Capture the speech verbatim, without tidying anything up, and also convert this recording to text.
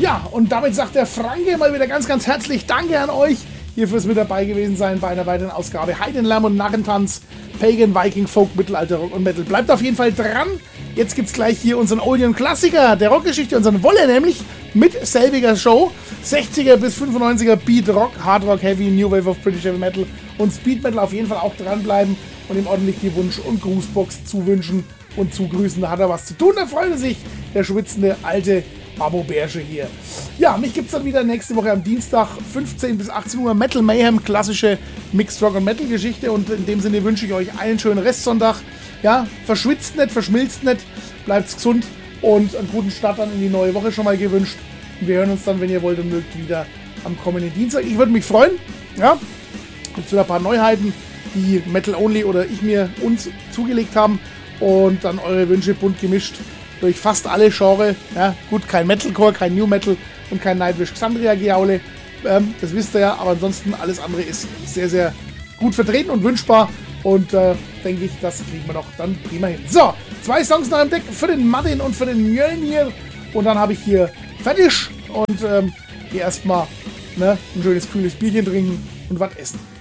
Ja, und damit sagt der Franke mal wieder ganz, ganz herzlich Danke an euch hier fürs mit dabei gewesen sein bei einer weiteren Ausgabe Heidenlärm und Narrentanz, Pagan, Viking, Folk, Mittelalter, Rock und Metal. Bleibt auf jeden Fall dran. Jetzt gibt's gleich hier unseren Oldien Klassiker der Rockgeschichte, unseren Wolle nämlich mit selbiger Show. sechziger bis fünfundneunziger Beat Rock, Hard Rock, Heavy, New Wave of British Heavy Metal und Speed Metal auf jeden Fall auch dranbleiben und ihm ordentlich die Wunsch- und Grußbox zuwünschen und zugrüßen. Da hat er was zu tun, da freut er sich, der schwitzende alte Babo Bärsche hier. Ja, mich gibt's dann wieder nächste Woche am Dienstag, fünfzehn bis achtzehn Uhr, Metal Mayhem, klassische Mixed Rock und Metal Geschichte, und in dem Sinne wünsche ich euch einen schönen Restsonntag. Ja, verschwitzt nicht, verschmilzt nicht, bleibt gesund und einen guten Start dann in die neue Woche schon mal gewünscht. Und wir hören uns dann, wenn ihr wollt und mögt, wieder am kommenden Dienstag. Ich würde mich freuen, ja, gibt wieder ein paar Neuheiten, die Metal Only oder ich mir uns zugelegt haben, und dann eure Wünsche bunt gemischt durch fast alle Genres. Ja, gut, kein Metalcore, kein New Metal und kein Nightwish Xandria Geaule, ähm, das wisst ihr ja, aber ansonsten alles andere ist sehr, sehr gut vertreten und wünschbar, und äh, denke ich, das kriegen wir doch dann prima hin. So, zwei Songs noch im Deck für den Martin und für den Mjölnir, und dann habe ich hier fertig und ähm, hier erstmal ne, ein schönes kühles Bierchen trinken und was essen.